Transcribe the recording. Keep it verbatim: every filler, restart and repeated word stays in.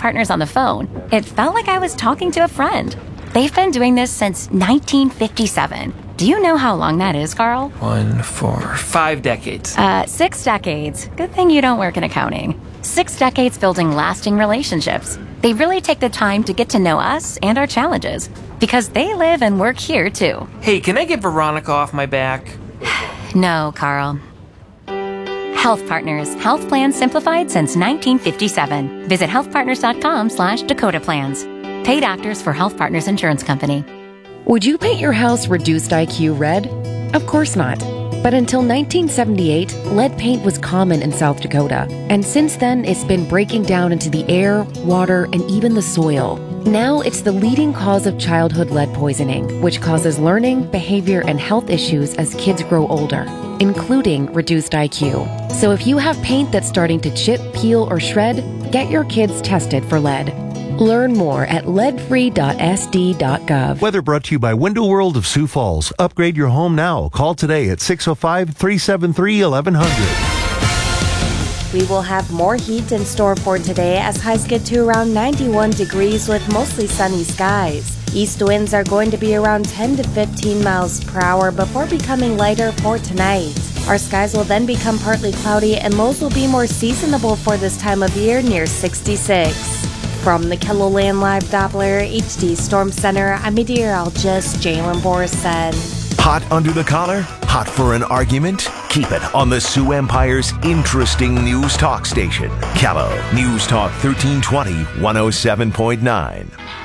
Partners on the phone, it felt like I was talking to a friend. They've been doing this since nineteen fifty-seven. Do you know how long that is, Carl? One, four, five decades. Uh, six decades. Good thing you don't work in accounting. Six decades building lasting relationships. They really take the time to get to know us and our challenges, because they live and work here, too. Hey, can I get Veronica off my back? No, Carl. Health Partners. Health plans simplified since nineteen fifty-seven. Visit healthpartners.com slash Dakota Plans. Paid actors for Health Partners Insurance Company. Would you paint your house reduced I Q red? Of course not. But until nineteen seventy-eight, lead paint was common in South Dakota. And since then, it's been breaking down into the air, water, and even the soil. Now it's the leading cause of childhood lead poisoning, which causes learning, behavior, and health issues as kids grow older, including reduced I Q. So if you have paint that's starting to chip, peel, or shred, get your kids tested for lead. Learn more at lead free dot s d dot gov. Weather brought to you by Window World of Sioux Falls. Upgrade your home now. Call today at six oh five, three seven three, eleven hundred. We will have more heat in store for today as highs get to around ninety-one degrees with mostly sunny skies. East winds are going to be around ten to fifteen miles per hour before becoming lighter for tonight. Our skies will then become partly cloudy and lows will be more seasonable for this time of year near sixty-six. From the KELOLAND Live Doppler H D Storm Center, I'm meteorologist Jalen Borson. Hot under the collar? Hot for an argument? Keep it on the Sioux Empire's interesting news talk station. Kello News Talk thirteen twenty, one oh seven point nine.